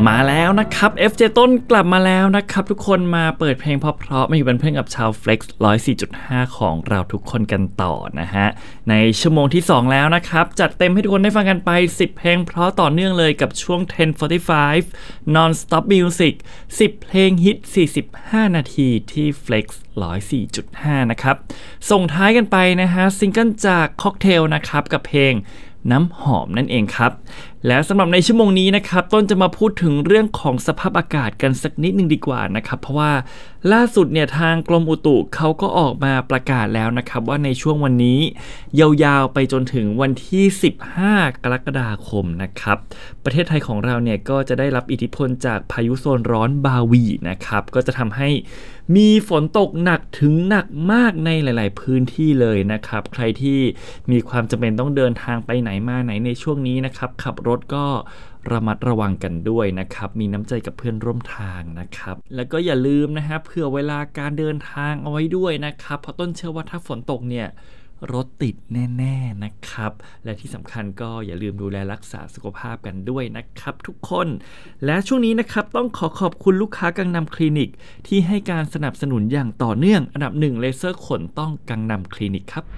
มาแล้วนะครับ FJ ต้นกลับมาแล้วนะครับทุกคนมาเปิดเพลงเพราะๆมาอยู่เป็นเพื่อนกับชาว Flex 104.5 ของเราทุกคนกันต่อนะฮะในชั่วโมงที่2แล้วนะครับจัดเต็มให้ทุกคนได้ฟังกันไป10เพลงเพราะต่อเนื่องเลยกับช่วง 10:45 Non Stop Music 10เพลงฮิต45นาทีที่ Flex 104.5 นะครับส่งท้ายกันไปนะฮะซิงเกิลจากค็อกเทลนะครับกับเพลงน้ำหอมนั่นเองครับและสำหรับในชั่วโมงนี้นะครับต้นจะมาพูดถึงเรื่องของสภาพอากาศกันสักนิดนึงดีกว่านะครับเพราะว่าล่าสุดเนี่ยทางกรมอุตุเขาก็ออกมาประกาศแล้วนะครับว่าในช่วงวันนี้ยาวๆไปจนถึงวันที่15กรกฎาคมนะครับประเทศไทยของเราเนี่ยก็จะได้รับอิทธิพลจากพายุโซนร้อนบาวีนะครับก็จะทำให้มีฝนตกหนักถึงหนักมากในหลายๆพื้นที่เลยนะครับใครที่มีความจำเป็นต้องเดินทางไปไหนมาไหนในช่วงนี้นะครับขับรถก็ระมัดระวังกันด้วยนะครับมีน้ำใจกับเพื่อนร่วมทางนะครับแล้วก็อย่าลืมนะฮะเผื่อเวลาการเดินทางเอาไว้ด้วยนะครับเพราะต้นเชื่อว่าถ้าฝนตกเนี่ยรถติดแน่ๆนะครับและที่สำคัญก็อย่าลืมดูแลรักษาสุขภาพกันด้วยนะครับทุกคนและช่วงนี้นะครับต้องขอบคุณลูกค้ากังนำคลินิกที่ให้การสนับสนุนอย่างต่อเนื่องอันดับ1เลเซอร์ขนต้องกังนำคลินิกครับ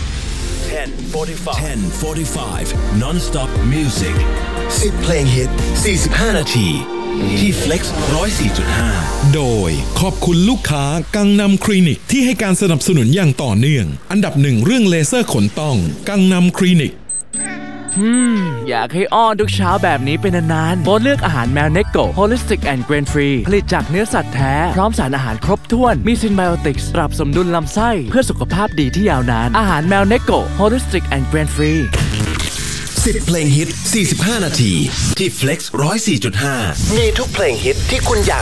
10:45 Non-Stop Music 10 เพลงฮิต45นาทีที่ Flex 104.5 โดยขอบคุณลูกค้ากังนำคลินิกที่ให้การสนับสนุนอย่างต่อเนื่องอันดับ1เรื่องเลเซอร์ขนต้องกังนำคลินิกอยากให้อ้อนทุกเช้าแบบนี้เป็นนานๆโปรดเลือกอาหารแมวเนโก Holistic and Grain Free ผลิตจากเนื้อสัตว์แท้พร้อมสารอาหารครบถ้วนมีซินไบโอติกส์ปรับสมดุลลำไส้เพื่อสุขภาพดีที่ยาวนานอาหารแมวเนโก Holistic and Grain Free 10 เพลงฮิต45นาทีที่ Flex 104.5 มีทุกเพลงฮิตที่คุณอยาก